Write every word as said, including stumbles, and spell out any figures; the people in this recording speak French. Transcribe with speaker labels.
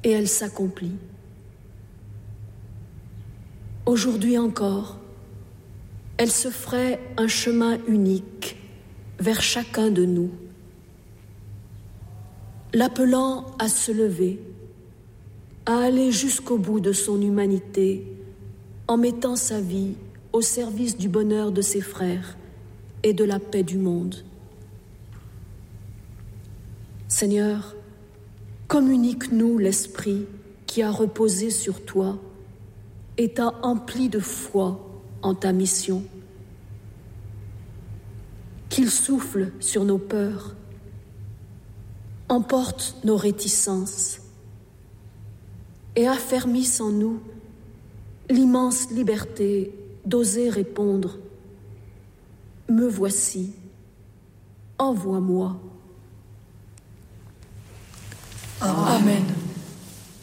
Speaker 1: et elle s'accomplit. Aujourd'hui encore, elle se ferait un chemin unique vers chacun de nous, l'appelant à se lever, à aller jusqu'au bout de son humanité, en mettant sa vie au service du bonheur de ses frères et de la paix du monde. Seigneur, communique-nous l'esprit qui a reposé sur toi et t'a empli de foi en ta mission. Qu'il souffle sur nos peurs, emporte nos réticences et affermisse en nous l'immense liberté d'oser répondre « Me voici, envoie-moi ».
Speaker 2: Amen.